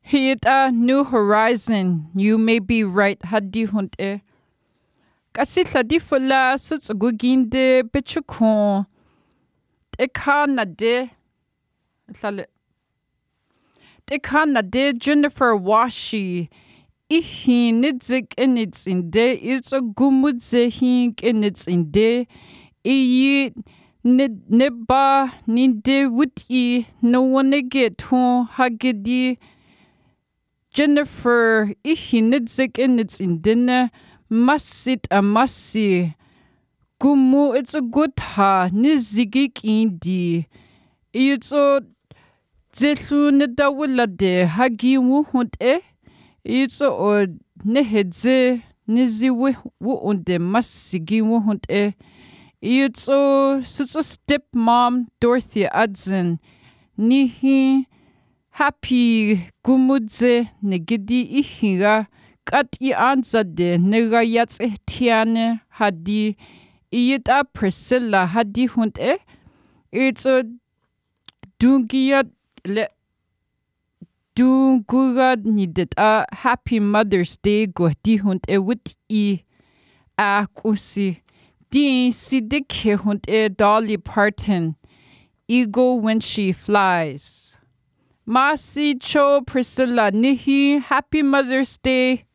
Hit a new horizon. You may be right. Hadi hunte. Kasi tladi fula suts guginde bichukon. Ekana de. Ekana de Jennifer Washi. Ihi nidzik inits inde. It's a gumudze hink inits inde. Iyi neba ninde wuti. No one get hon hagidi. Jennifer, ihi nidzik inits indine. Masit a masi. Gumu, it's a good ha. Nizigik indi. It's a zelu nedawula de hagi wuhund e. It's a nehedze nizi wuhunde masigi wuhund e. It's a stepmom Dorothy Adzen. Nihi happy gumudze negidi ihiga. Kat I anzade negayats tiane hadi iyita Priscilla hadi hund e. It's a dungiat le dungurad needed a happy Mother's Day go di hund e wit I a kusi. Di sidik hund e Dolly Parton. Eagle when she flies. Masi cho Priscilla nihi happy Mother's Day.